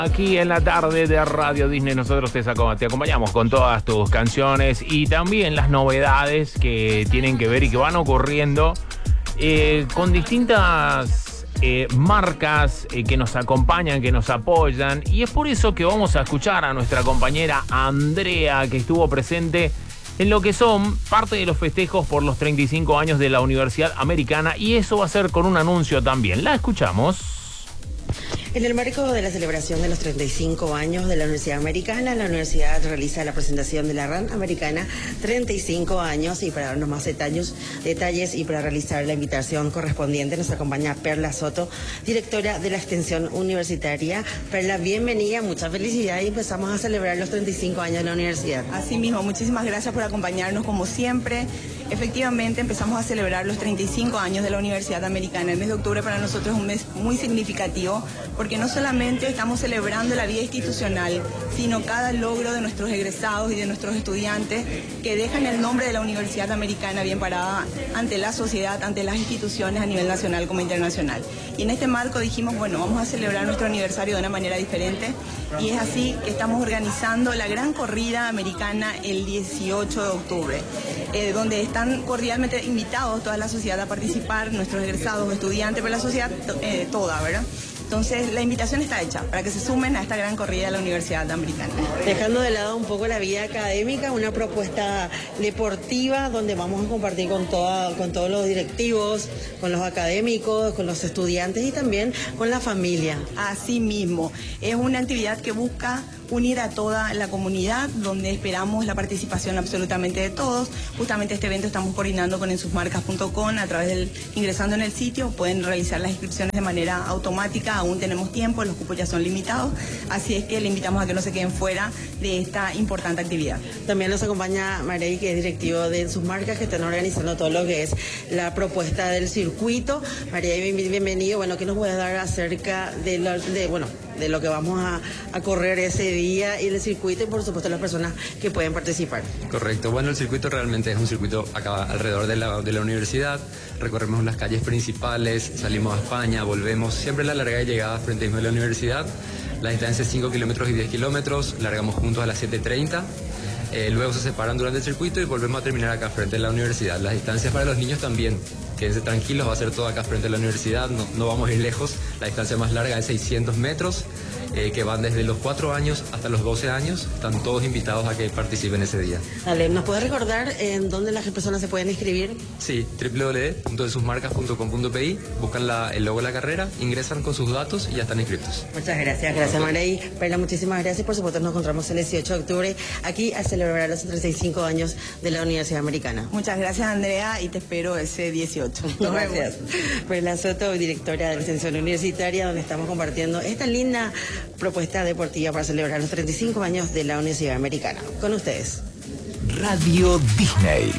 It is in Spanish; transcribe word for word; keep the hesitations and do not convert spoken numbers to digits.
Aquí en la tarde de Radio Disney nosotros te, saco, te acompañamos con todas tus canciones y también las novedades que tienen que ver y que van ocurriendo eh, con distintas eh, marcas eh, que nos acompañan, que nos apoyan. Y es por eso que vamos a escuchar a nuestra compañera Andrea, que estuvo presente en lo que son parte de los festejos por los treinta y cinco años de la Universidad Americana, y eso va a ser con un anuncio también. La escuchamos. En el marco de la celebración de los treinta y cinco años de la Universidad Americana, la universidad realiza la presentación de la R A N Americana treinta y cinco años, y para darnos más detalles, detalles y para realizar la invitación correspondiente nos acompaña Perla Soto, directora de la Extensión Universitaria. Perla, bienvenida, mucha felicidad y empezamos a celebrar los treinta y cinco años de la universidad. Así mismo, muchísimas gracias por acompañarnos como siempre. Efectivamente, empezamos a celebrar los treinta y cinco años de la Universidad Americana. El mes de octubre para nosotros es un mes muy significativo porque no solamente estamos celebrando la vida institucional, sino cada logro de nuestros egresados y de nuestros estudiantes que dejan el nombre de la Universidad Americana bien parada ante la sociedad, ante las instituciones a nivel nacional como internacional. Y en este marco dijimos, bueno, vamos a celebrar nuestro aniversario de una manera diferente, y es así que estamos organizando la gran corrida americana el dieciocho de octubre, eh, donde están cordialmente invitados toda la sociedad a participar, nuestros egresados, estudiantes, pero la sociedad eh, toda, ¿verdad? Entonces, la invitación está hecha para que se sumen a esta gran corrida de la Universidad Americana. Dejando de lado un poco la vida académica, una propuesta deportiva donde vamos a compartir con, toda, con todos los directivos, con los académicos, con los estudiantes y también con la familia. Así mismo, es una actividad que busca unir a toda la comunidad, donde esperamos la participación absolutamente de todos. Justamente este evento estamos coordinando con ensusmarcas punto com, a través del, ingresando en el sitio, pueden realizar las inscripciones de manera automática, aún tenemos tiempo, los cupos ya son limitados, así es que le invitamos a que no se queden fuera de esta importante actividad. También nos acompaña Marey, que es directivo de ensusmarcas, que están organizando todo lo que es la propuesta del circuito. Marey, bienvenido. Bueno, ¿qué nos puedes dar acerca de, lo, de bueno, de lo que vamos a, a correr ese día y el circuito, y por supuesto las personas que pueden participar? Correcto, bueno, el circuito realmente es un circuito acá alrededor de la, de la universidad. Recorremos las calles principales, salimos a España, volvemos, siempre la largada y llegada frente mismo de la universidad. La distancia es cinco kilómetros y diez kilómetros, largamos juntos a las siete treinta. Eh, luego se separan durante el circuito y volvemos a terminar acá frente a la universidad. Las distancias para los niños también, quédense tranquilos, va a ser todo acá frente a la universidad, no, no vamos a ir lejos. La distancia más larga es seiscientos metros, eh, que van desde los cuatro años hasta los doce años. Están todos invitados a que participen ese día. Dale, ¿nos puedes recordar en dónde las personas se pueden inscribir? Sí, doble u doble u doble u punto ensusmarcas punto com punto pe i, buscan la, el logo de la carrera, ingresan con sus datos y ya están inscritos. Muchas gracias, gracias Marey. Perla, muchísimas gracias. Por supuesto nos encontramos el dieciocho de octubre aquí a celebrar los treinta y cinco años de la Universidad Americana. Muchas gracias, Andrea, y te espero ese dieciocho. Gracias. Perla Soto, directora de la Extensión Universitaria, donde estamos compartiendo esta linda propuesta deportiva para celebrar los treinta y cinco años de la Universidad Americana. Con ustedes. Radio Disney.